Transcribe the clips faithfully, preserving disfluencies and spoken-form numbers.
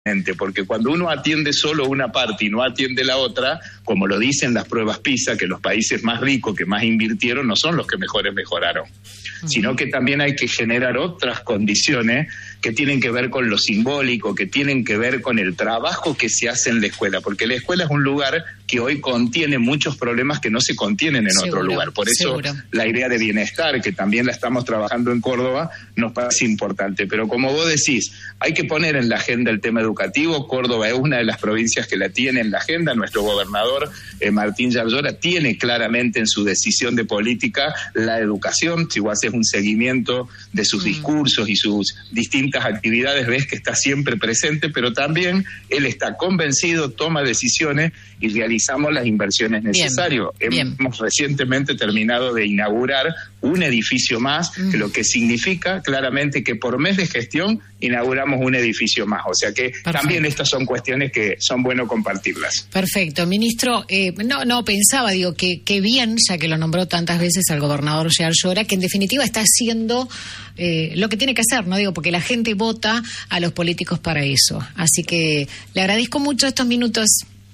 porque cuando uno atiende solo una parte y no atiende la otra, como lo dicen las pruebas PISA, que los países más ricos, que más invirtieron, no son los que mejores mejoraron, uh-huh. sino que también hay que generar otras condiciones que tienen que ver con lo simbólico, que tienen que ver con el trabajo que se hace en la escuela, porque la escuela es un lugar que hoy contiene muchos problemas que no se contienen en seguro, otro lugar. Por eso seguro. La idea de bienestar, que también la estamos trabajando en Córdoba, nos parece importante. Pero como vos decís, hay que poner en la agenda el tema educativo. Córdoba es una de las provincias que la tiene en la agenda. Nuestro gobernador, eh, Martín Yarlora, tiene claramente en su decisión de política la educación. Si vos haces un seguimiento de sus mm. discursos y sus distintas actividades, ves que está siempre presente, pero también él está convencido, toma decisiones y realizamos las inversiones necesarias. Bien, Hemos bien. recientemente terminado de inaugurar un edificio más, mm. lo que significa claramente que por mes de gestión inauguramos un edificio más. O sea que Perfecto. También estas son cuestiones que son bueno compartirlas. Perfecto. Ministro, eh, no no pensaba, digo, que, que bien, ya que lo nombró tantas veces al gobernador Yarlora, que en definitiva está haciendo eh, lo que tiene que hacer, ¿no? Digo, porque la gente vota a los políticos para eso. Así que le agradezco mucho estos minutos.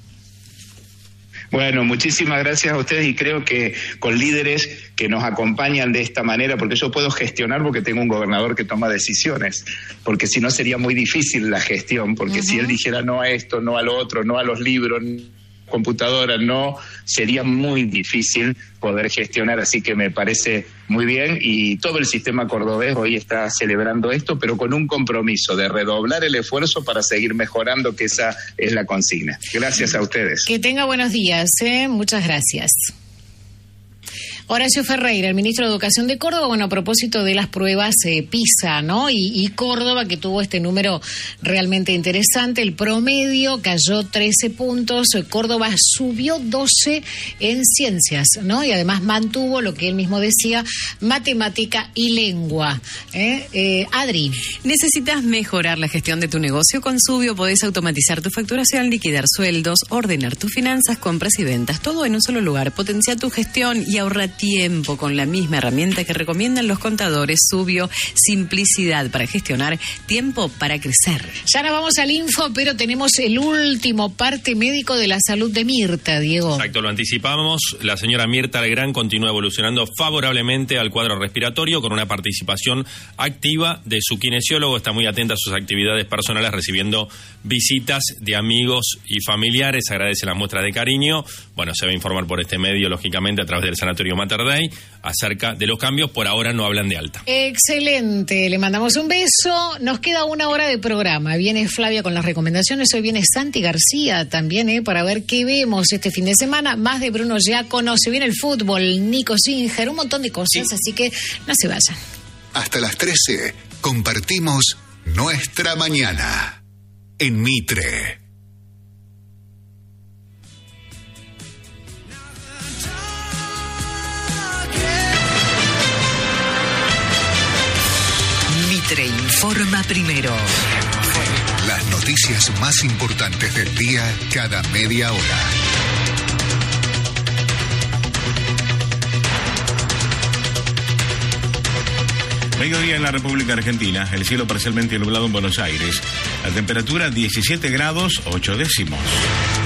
Bueno, muchísimas gracias a ustedes y creo que con líderes que nos acompañan de esta manera, porque yo puedo gestionar porque tengo un gobernador que toma decisiones, porque si no sería muy difícil la gestión, porque uh-huh. si él dijera no a esto, no a lo otro, no a los libros, computadora, no, sería muy difícil poder gestionar, así que me parece muy bien y todo el sistema cordobés hoy está celebrando esto, pero con un compromiso de redoblar el esfuerzo para seguir mejorando, que esa es la consigna. Gracias a ustedes. Que tenga buenos días, ¿eh? Muchas gracias. Horacio Ferreira, el ministro de Educación de Córdoba, bueno, a propósito de las pruebas eh, PISA, ¿no? Y, y Córdoba, que tuvo este número realmente interesante, el promedio cayó trece puntos, Córdoba subió doce en ciencias, ¿no? Y además mantuvo lo que él mismo decía, matemática y lengua. ¿eh? Eh, Adri. ¿Necesitas mejorar la gestión de tu negocio? Con Subio podés automatizar tu facturación, liquidar sueldos, ordenar tus finanzas, compras y ventas, todo en un solo lugar. Potencia tu gestión y ahorra tiempo con la misma herramienta que recomiendan los contadores. Subio, simplicidad para gestionar, tiempo para crecer. Ya nos vamos al info, pero tenemos el último parte médico de la salud de Mirta, Diego. Exacto, lo anticipamos. La señora Mirta Legrand continúa evolucionando favorablemente al cuadro respiratorio con una participación activa de su kinesiólogo. Está muy atenta a sus actividades personales, recibiendo visitas de amigos y familiares. Agradece las muestras de cariño. Bueno, se va a informar por este medio, lógicamente, a través del Sanatorio Mater Dei, acerca de los cambios. Por ahora no hablan de alta. Excelente, le mandamos un beso. Nos queda una hora de programa. Viene Flavia con las recomendaciones. Hoy viene Santi García también, ¿eh? Para ver qué vemos este fin de semana. Más de Bruno ya conoce. Viene el fútbol, Nico Singer, un montón de cosas. Sí. Así que no se vayan. Hasta las trece compartimos nuestra mañana en Mitre. Mitre informa primero. Las noticias más importantes del día cada media hora. Mediodía en la República Argentina, el cielo parcialmente nublado en Buenos Aires. La temperatura diecisiete grados ocho décimos.